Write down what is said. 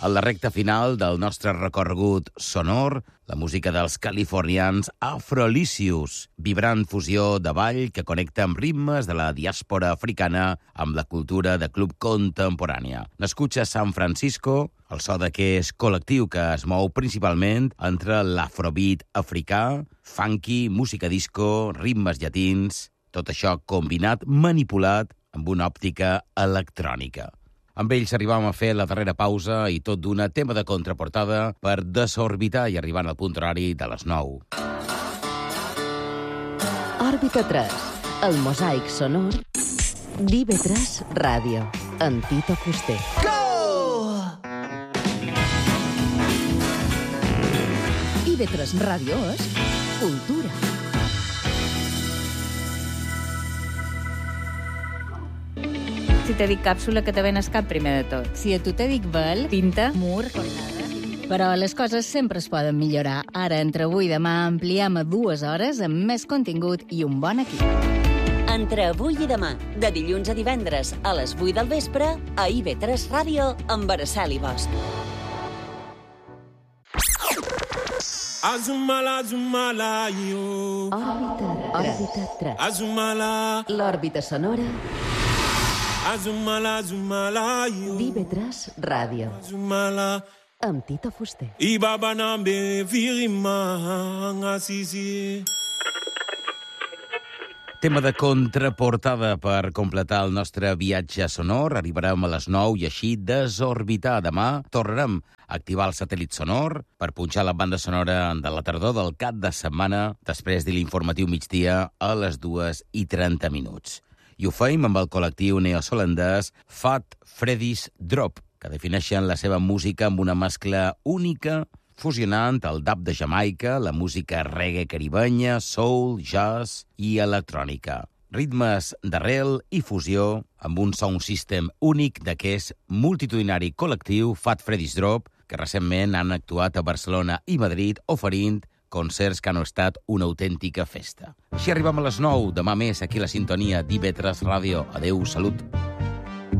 A la recta final del nostre recorregut sonor, la música dels californians Afrolicious, vibrant fusió de ball que connecta amb ritmes de la diàspora africana amb la cultura de club contemporània. Nascuts a San Francisco, el so d'aquest col·lectiu que es mou principalment entre l'afrobeat africà, funky, música disco, ritmes llatins, tot això combinat, manipulat amb una òptica electrònica. Amb ells arribàvem a fer la darrera pausa i tot d'una tema de contraportada per desorbitar i arribant al punt horari de les 9. Òrbita 3, el mosaic sonor d'IV3 Ràdio, amb Tito Fuster. IV3 Ràdio és cultura. Si te dic càpsula, que te ven al cap primer de tot. Si a tu te dic vel, pinta, mur, jornada... Però les coses sempre es poden millorar. Ara, entre avui i demà, ampliem a 2 hores amb més contingut i un bon equip. Entre avui i demà, de dilluns a divendres, a les 8 del vespre, a IV3 Ràdio, amb Araceli Bosch. Azumala, azumala, yo. Òrbita 3. Azumala, L'òrbita sonora azumala, azumala, yo. d'IV3 Ràdio, Azumala, amb Tito Fuster. ibaba nambe virima ngasisi. Tema de contraportada per completar el nostre viatge sonor. Arribarem a les 9 i així desorbitar. Demà tornarem a activar el satèl·lit sonor per punxar la banda sonora de la tardor del cap de setmana després de l'informatiu migdia a les 2:30. I ho feim amb el col·lectiu neozelandès Fat Freddy's Drop, que defineixen la seva música amb una mescla única, fusionant el dub de Jamaica, la música reggae caribenya, soul, jazz i electrònica. Ritmes d'arrel i fusió amb un sound system únic d'aquest multitudinari col·lectiu Fat Freddy's Drop, que recentment han actuat a Barcelona i Madrid oferint concerts que han estat una autèntica festa. Així arribem a les 9, demà més aquí a la sintonia d'IV3 Ràdio. Adéu, salut.